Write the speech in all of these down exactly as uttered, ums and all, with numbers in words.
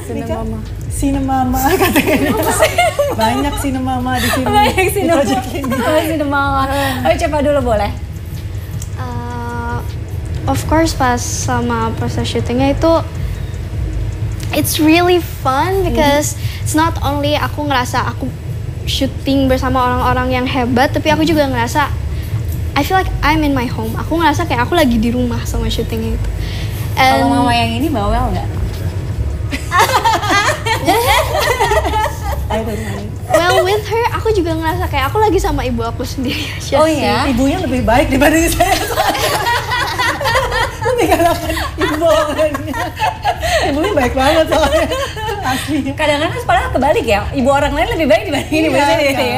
Sinemama. Sinemama katanya. Banyak sinemama di sini. Banyak sinemama. Di project ini. Oh, sinemama. Ayo coba dulu boleh. Uh, of course pas sama proses syutingnya itu it's really fun because mm. it's not only aku ngerasa aku syuting bersama orang-orang yang hebat, tapi aku juga ngerasa I feel like I'm in my home. Aku ngerasa kayak aku lagi di rumah sama syutingnya itu. Kalau mama yang ini bawel nggak? Well, with her, aku juga ngerasa kayak aku lagi sama ibu aku sendiri aja. Oh iya? Ibunya lebih baik dibanding saya. Lebih galakan ibu orangnya. Ibunya baik banget soalnya. Asli. Kadang-kadang padahal kebalik ya, ibu orang lain lebih baik dibanding ibu Iya, sendiri iya. ya.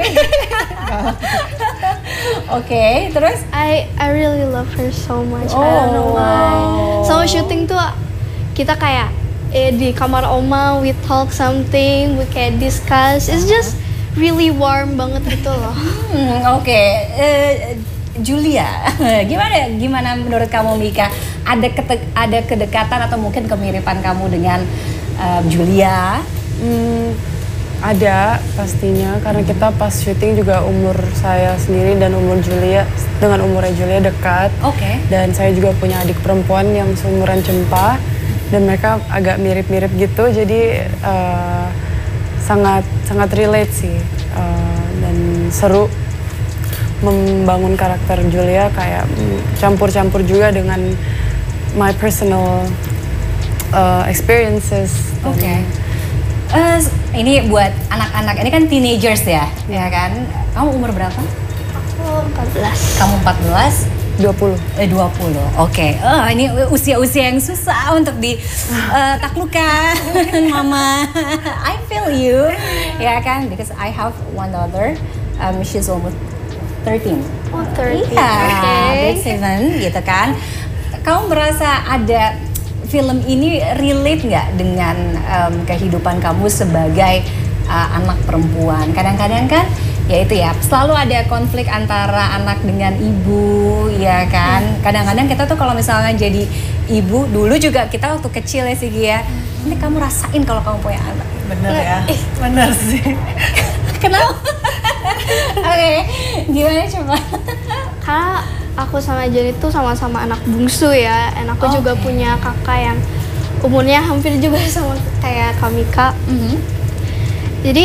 Oke, terus? I I really love her so much. Oh. I don't know why. Sama syuting tuh kita kayak eh, di kamar oma, we talk something, we kayak discuss. It's just really warm banget gitu loh. Hmm, Oke, okay. uh, Julia, gimana gimana menurut kamu Mika? Ada kete- ada kedekatan atau mungkin kemiripan kamu dengan uh, Julia? Hmm, ada pastinya karena kita pas syuting juga umur saya sendiri dan umur Julia dengan umurnya Julia dekat. Oke. Okay. Dan saya juga punya adik perempuan yang seumuran Cempa dan mereka agak mirip-mirip gitu, jadi uh, sangat sangat relate sih uh, dan seru membangun karakter Julia kayak campur-campur juga dengan my personal uh, experiences. Oke. Okay. Uh, ini buat anak-anak, ini kan teenagers ya, ya kan? Kamu umur berapa? Aku empat belas. Kamu empat belas? dua puluh. Eh dua puluh. Oke. Okay. Oh, ini usia-usia yang susah untuk ditaklukkan, uh, Mama. I feel you. Ya kan? Because I have one daughter. Um, she's almost thirteen. Oh, thirteen. Iya, Okay. grade seven gitu kan. Kamu merasa ada film ini relate nggak dengan um, kehidupan kamu sebagai uh, anak perempuan? Kadang-kadang kan ya itu ya, selalu ada konflik antara anak dengan ibu, ya kan. Kadang-kadang kita tuh kalau misalnya jadi ibu, dulu juga kita waktu kecil ya sih Gia, ini kamu rasain kalau kamu punya anak. Bener ya, bener sih. Kenapa? Oke, okay. Gimana coba? Karena aku sama Jenny tuh sama-sama anak bungsu ya, dan aku Oh, juga okay. punya kakak yang umurnya hampir juga sama kayak Kamika. Mm-hmm. Jadi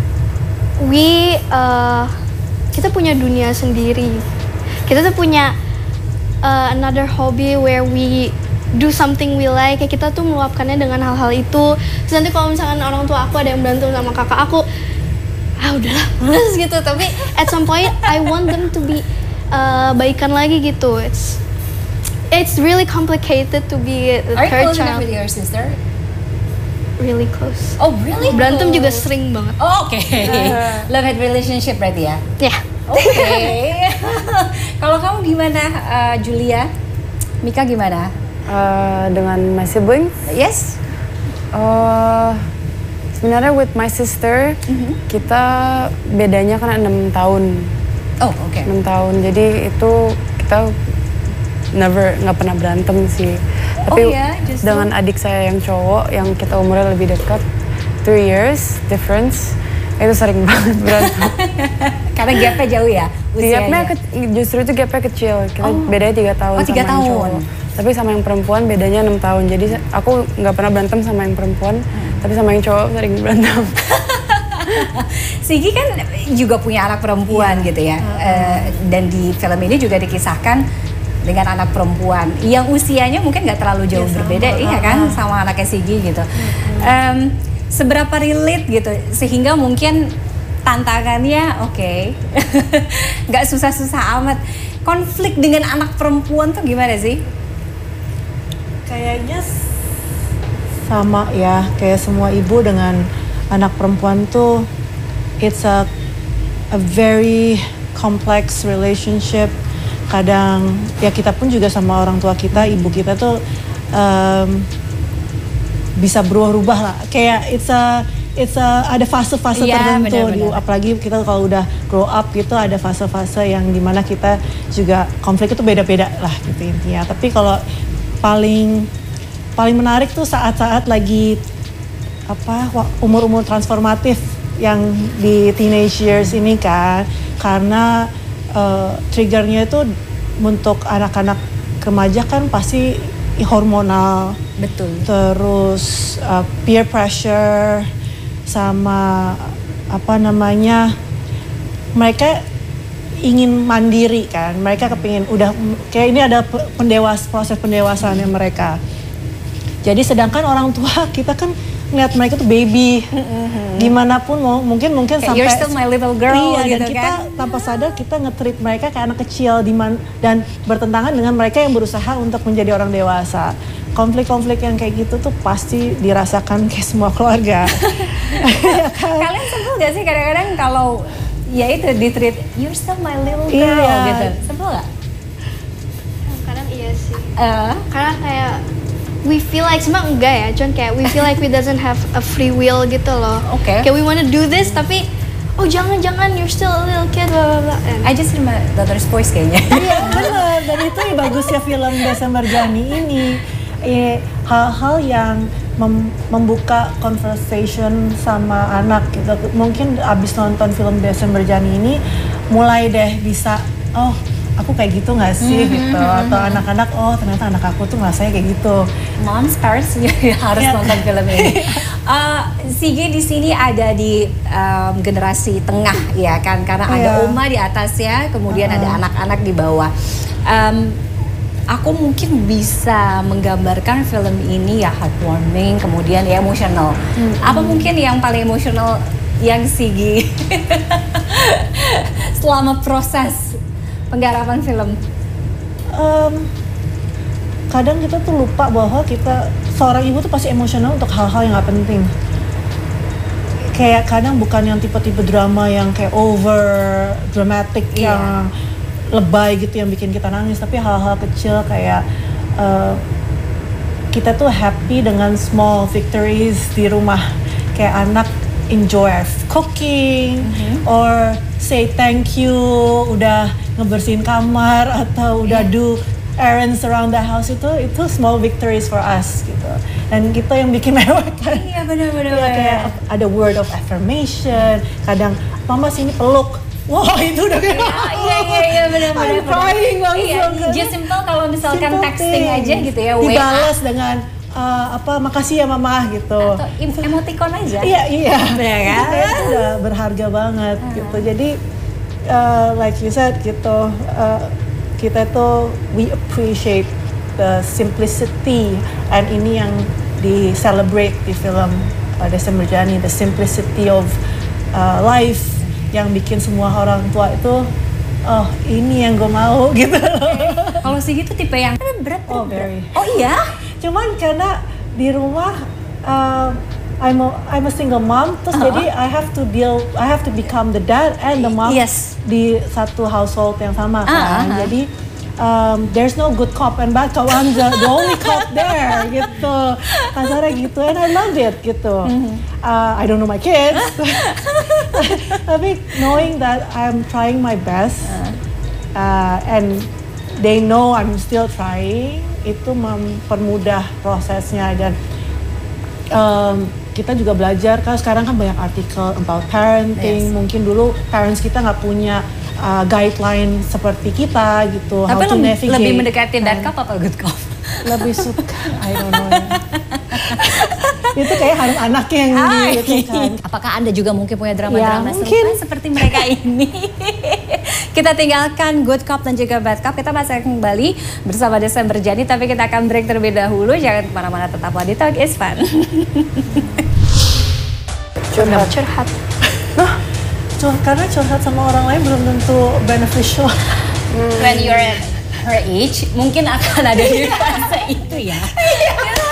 we uh, kita punya dunia sendiri. Kita tuh punya uh, another hobby where we do something we like. Kayak kita tuh meluapkannya dengan hal-hal itu. Terus nanti kalau misalkan orang tua aku ada yang berantem sama kakak aku, ah udahlah males gitu. Tapi at some point I want them to be uh, baikan lagi gitu. It's it's really complicated to be the Are you third close enough child. with your sister? Really close. Oh really? Berantem Close. juga sering banget. Oh, oke. Okay. Love hate relationship berarti ya? Ya. Oke. Okay. Kalau kamu gimana, uh, Julia? Mika gimana? Uh, dengan my siblings, Yes. uh, sebenarnya with my sister Mm-hmm. kita bedanya kan enam tahun. Oh oke. Okay. enam tahun, jadi itu kita never nggak pernah berantem sih. Tapi Oh ya, justru? dengan adik saya yang cowok yang kita umurnya lebih dekat, three years difference, itu sering banget berantem. Karena gapnya jauh ya usianya. Gapnya ke- justru itu gapnya kecil, kita Oh. bedanya tiga tahun Oh, tiga sama yang tahun. cowok. Tapi sama yang perempuan bedanya enam tahun, jadi aku nggak pernah berantem sama yang perempuan, Hmm. tapi sama yang cowok sering berantem. Sigi kan juga punya anak perempuan gitu ya. Uh, dan di film ini juga dikisahkan dengan anak perempuan yang usianya mungkin nggak terlalu jauh Ya, sama. berbeda, iya kan, sama anaknya Sigi gitu. Um, seberapa relate gitu sehingga mungkin tantangannya oke, okay. nggak susah-susah amat. Konflik dengan anak perempuan tuh gimana sih? Kayaknya s- sama ya, kayak semua ibu dengan anak perempuan tuh it's a a very complex relationship. Kadang ya kita pun juga sama orang tua kita, ibu kita tuh um, bisa berubah-ubah lah. Kayak it's a it's a ada fase-fase Iya, tertentu. benar-benar. Di- apalagi kita kalau udah grow up gitu ada fase-fase yang dimana kita juga konflik itu beda-beda lah gitu intinya. Tapi kalau paling paling menarik tuh saat-saat lagi apa wa- umur-umur transformatif yang di teenage years ini kan, karena uh, triggernya itu untuk anak-anak remaja kan pasti hormonal, Betul. terus uh, peer pressure sama apa namanya, mereka ingin mandiri kan, mereka kepingin udah kayak ini ada pe- pendewas proses pendewasaannya mereka. Jadi sedangkan orang tua kita kan ngeliat mereka tuh baby, gimana pun mau mungkin mungkin Kayak, sampai "You're still my little girl," iya, gitu dan kita kan. tanpa sadar kita nge-treat mereka kayak anak kecil di man- dan bertentangan dengan mereka yang berusaha untuk menjadi orang dewasa. Konflik-konflik yang kayak gitu tuh pasti dirasakan kayak semua keluarga. Ya kan? Kalian sebel gak sih kadang-kadang kalau ya itu di-treat "you're still my little girl" Iya. gitu? Sebel gak? Kadang iya sih. Eh, Karena kayak we feel like sebenarnya enggak ya, cuman kayak we feel like we doesn't have a free will gitu loh. Oke. Kayak we wanna do this tapi oh jangan jangan you're still a little kid blah blah blah. And I just hear my daughter's voice kayaknya. Iya benar, dan itu yang bagusnya film Desember Jani ini. Eh, hal-hal yang mem- membuka conversation sama anak gitu. Mungkin abis nonton film Desember Jani ini mulai deh bisa, oh aku kayak gitu nggak sih gitu, atau anak-anak oh ternyata anak aku tuh ngerasanya kayak gitu. Moms, parents harus Iya. nonton film ini. Uh, Sige di sini ada di um, generasi tengah ya kan, karena ada Iya. Oma di atasnya, kemudian Uh-uh. ada anak-anak di bawah. Um, aku mungkin bisa menggambarkan film ini ya heartwarming, kemudian ya emosional. Apa mungkin yang paling emosional yang Sigi selama proses penggarapan film? Em, kadang kita tuh lupa bahwa kita seorang ibu tuh pasti emosional untuk hal-hal yang nggak penting. Kayak kadang bukan yang tipe-tipe drama yang kayak over dramatic Iya. yang lebay gitu yang bikin kita nangis, tapi hal-hal kecil kayak eh, kita tuh happy dengan small victories di rumah, kayak anak enjoy cooking or say thank you udah ngebersihin kamar atau udah do errands around the house, itu itu small victories for us gitu, dan kita yang bikin mewah kan. Iya benar-benar. Ya, kayak ada word of affirmation, kadang mama sini peluk, wah itu udah kayak Iya iya iya benar-benar. I'm crying langsung. Iya, just simple kalau misalkan Simple texting things. aja gitu ya, W A dibalas dengan uh, apa makasih ya mama gitu. atau em- emoticon aja. Iya iya. Iya kan? Itu kayak udah berharga banget gitu. Jadi uh, like you said gitu, uh, kita tuh we appreciate the simplicity, and ini yang di celebrate di film uh, Desember Jani, the simplicity of uh, life yang bikin semua orang tua itu oh ini yang gue mau gitu. Kalau Sigi tuh tipe yang berat. Oh, very. Oh iya? Cuman karena di rumah uh, I'm a, I'm a single mom, terus Uh-huh. jadi I have to deal, I have to become the dad and the mom Yes. di satu household yang sama kan. Uh-huh. Jadi um, there's no good cop and bad cop, I'm the, the only cop there gitu. Kasarnya gitu, and I love it gitu. Uh, I don't know my kids, tapi knowing that I'm trying my best uh, and they know I'm still trying, itu mempermudah prosesnya. Dan um, kita juga belajar kan, sekarang kan banyak artikel about parenting. Yes. Mungkin dulu parents kita nggak punya uh, guideline seperti kita gitu, Tapi how to lebih, navigate. lebih mendekati bad kan. cop atau good cop? Lebih suka I don't know. Itu kayak harus anaknya yang Hai. gitu kan. Apakah Anda juga mungkin punya drama-drama Ya, mungkin. serupa seperti mereka ini? Kita tinggalkan good cop dan juga bad cop. Kita masih akan kembali bersama Desember Jani, tapi kita akan break terlebih dahulu. Jangan kemana-mana, tetaplah di Talk is Fun. curhat curhat. Nah, cur- karena curhat sama orang lain belum tentu beneficial. When you're at her age, mungkin akan ada di fase itu ya.